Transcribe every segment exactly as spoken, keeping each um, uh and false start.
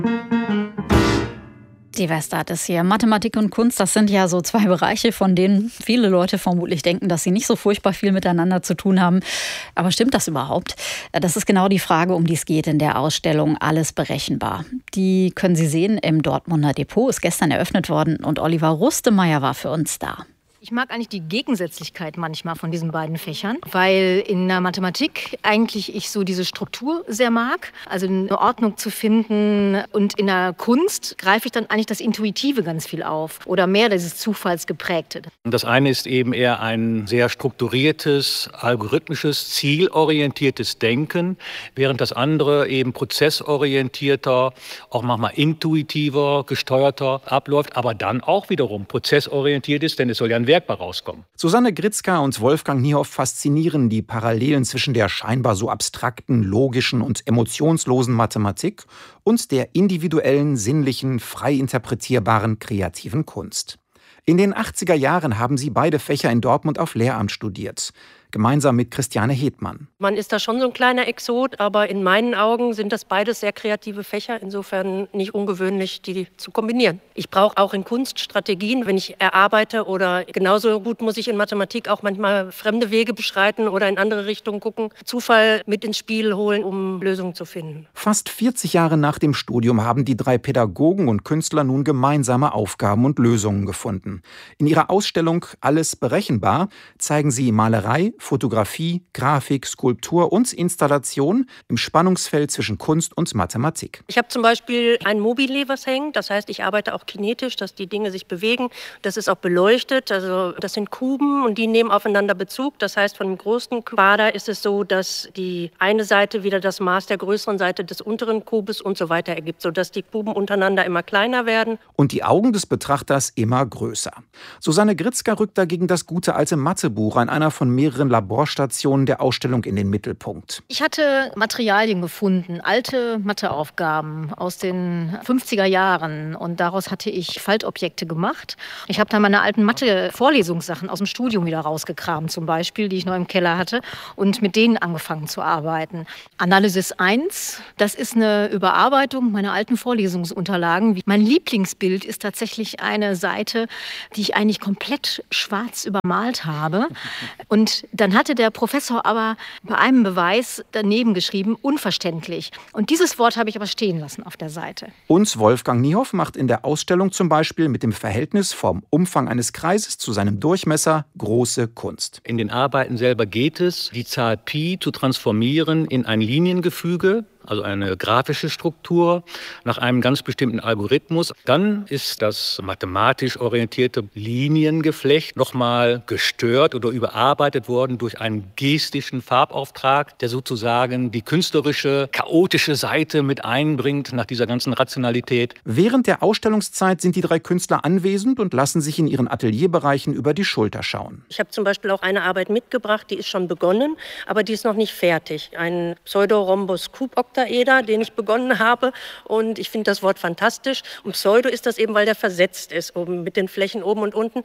Die Westart ist hier. Mathematik und Kunst, das sind ja so zwei Bereiche, von denen viele Leute vermutlich denken, dass sie nicht so furchtbar viel miteinander zu tun haben. Aber stimmt das überhaupt? Das ist genau die Frage, um die es geht in der Ausstellung Alles berechenbar. Die können Sie sehen im Dortmunder Depot, ist gestern eröffnet worden und Oliver Rustemeyer war für uns da. Ich mag eigentlich die Gegensätzlichkeit manchmal von diesen beiden Fächern, weil in der Mathematik eigentlich ich so diese Struktur sehr mag, also eine Ordnung zu finden, und in der Kunst greife ich dann eigentlich das Intuitive ganz viel auf oder mehr dieses Zufallsgeprägte. Das eine ist eben eher ein sehr strukturiertes, algorithmisches, zielorientiertes Denken, während das andere eben prozessorientierter, auch manchmal intuitiver, gesteuerter abläuft, aber dann auch wiederum prozessorientiert ist, denn es soll ja ein Werk bei rauskommen. Susanne Gritzka und Wolfgang Niehoff faszinieren die Parallelen zwischen der scheinbar so abstrakten, logischen und emotionslosen Mathematik und der individuellen, sinnlichen, frei interpretierbaren, kreativen Kunst. In den achtziger Jahren haben sie beide Fächer in Dortmund auf Lehramt studiert. Gemeinsam mit Christiane Hedmann. Man ist da schon so ein kleiner Exot, aber in meinen Augen sind das beides sehr kreative Fächer. Insofern nicht ungewöhnlich, die zu kombinieren. Ich brauche auch in Kunst Strategien, wenn ich erarbeite, oder genauso gut muss ich in Mathematik auch manchmal fremde Wege beschreiten oder in andere Richtungen gucken. Zufall mit ins Spiel holen, um Lösungen zu finden. Fast vierzig Jahre nach dem Studium haben die drei Pädagogen und Künstler nun gemeinsame Aufgaben und Lösungen gefunden. In ihrer Ausstellung Alles berechenbar zeigen sie Malerei, Fotografie, Grafik, Skulptur und Installation im Spannungsfeld zwischen Kunst und Mathematik. Ich habe zum Beispiel ein Mobile, was hängt. Das heißt, ich arbeite auch kinetisch, dass die Dinge sich bewegen. Das ist auch beleuchtet. Also das sind Kuben und die nehmen aufeinander Bezug. Das heißt, von dem großen Quader ist es so, dass die eine Seite wieder das Maß der größeren Seite des unteren Kubes und so weiter ergibt, sodass die Kuben untereinander immer kleiner werden. Und die Augen des Betrachters immer größer. Susanne Gritzka rückt dagegen das gute alte Mathebuch an einer von mehreren Laborstationen der Ausstellung in den Mittelpunkt. Ich hatte Materialien gefunden, alte Matheaufgaben aus den fünfziger Jahren, und daraus hatte ich Faltobjekte gemacht. Ich habe dann meine alten Mathe-Vorlesungssachen aus dem Studium wieder rausgekramt, zum Beispiel, die ich noch im Keller hatte, und mit denen angefangen zu arbeiten. Analysis eins, das ist eine Überarbeitung meiner alten Vorlesungsunterlagen. Mein Lieblingsbild ist tatsächlich eine Seite, die ich eigentlich komplett schwarz übermalt habe. Und dann hatte der Professor aber bei einem Beweis daneben geschrieben, unverständlich. Und dieses Wort habe ich aber stehen lassen auf der Seite. Und Wolfgang Niehoff macht in der Ausstellung zum Beispiel mit dem Verhältnis vom Umfang eines Kreises zu seinem Durchmesser große Kunst. In den Arbeiten selber geht es, die Zahl Pi zu transformieren in ein Liniengefüge, also eine grafische Struktur, nach einem ganz bestimmten Algorithmus. Dann ist das mathematisch orientierte Liniengeflecht nochmal gestört oder überarbeitet worden durch einen gestischen Farbauftrag, der sozusagen die künstlerische, chaotische Seite mit einbringt nach dieser ganzen Rationalität. Während der Ausstellungszeit sind die drei Künstler anwesend und lassen sich in ihren Atelierbereichen über die Schulter schauen. Ich habe zum Beispiel auch eine Arbeit mitgebracht, die ist schon begonnen, aber die ist noch nicht fertig. Ein Pseudorhombus-Kuboktaeder, den ich begonnen habe, und ich finde das Wort fantastisch. Und Pseudo ist das eben, weil der versetzt ist, oben mit den Flächen oben und unten.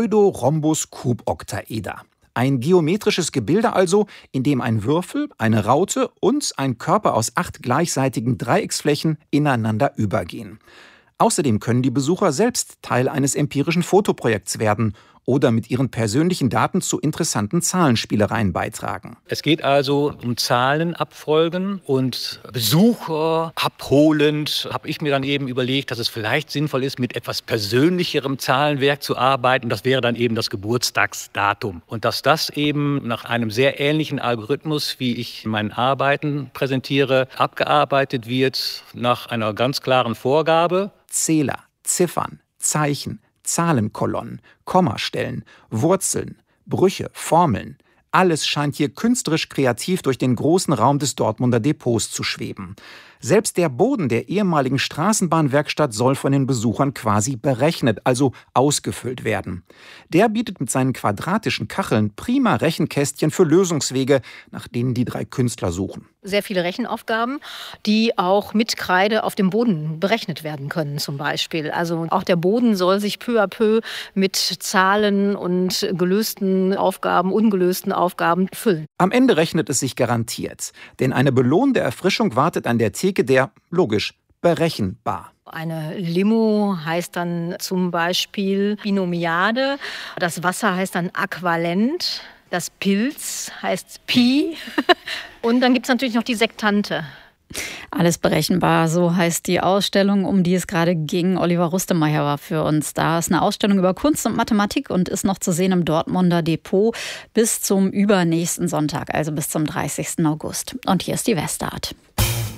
Pseudorhombus-Kuboktaeder. Ein geometrisches Gebilde also, in dem ein Würfel, eine Raute und ein Körper aus acht gleichseitigen Dreiecksflächen ineinander übergehen. Außerdem können die Besucher selbst Teil eines empirischen Fotoprojekts werden oder mit ihren persönlichen Daten zu interessanten Zahlenspielereien beitragen. Es geht also um Zahlenabfolgen, und Besucher abholend habe ich mir dann eben überlegt, dass es vielleicht sinnvoll ist, mit etwas persönlicherem Zahlenwerk zu arbeiten. Das wäre dann eben das Geburtstagsdatum. Und dass das eben nach einem sehr ähnlichen Algorithmus, wie ich in meinen Arbeiten präsentiere, abgearbeitet wird nach einer ganz klaren Vorgabe. Zähler, Ziffern, Zeichen, Zahlenkolonnen, Kommastellen, Wurzeln, Brüche, Formeln. Alles scheint hier künstlerisch kreativ durch den großen Raum des Dortmunder Depots zu schweben. Selbst der Boden der ehemaligen Straßenbahnwerkstatt soll von den Besuchern quasi berechnet, also ausgefüllt werden. Der bietet mit seinen quadratischen Kacheln prima Rechenkästchen für Lösungswege, nach denen die drei Künstler suchen. Sehr viele Rechenaufgaben, die auch mit Kreide auf dem Boden berechnet werden können zum Beispiel. Also auch der Boden soll sich peu à peu mit Zahlen und gelösten Aufgaben, ungelösten Aufgaben füllen. Am Ende rechnet es sich garantiert, denn eine belohnende Erfrischung wartet an der Theke der, logisch, berechenbar. Eine Limo heißt dann zum Beispiel Binomiade. Das Wasser heißt dann Äquivalent. Das Pilz heißt Pi. Und dann gibt es natürlich noch die Sektante. Alles berechenbar, so heißt die Ausstellung, um die es gerade ging. Oliver Rustemeyer war für uns da. Es ist eine Ausstellung über Kunst und Mathematik und ist noch zu sehen im Dortmunder Depot bis zum übernächsten Sonntag, also bis zum dreißigsten August. Und hier ist die Westart.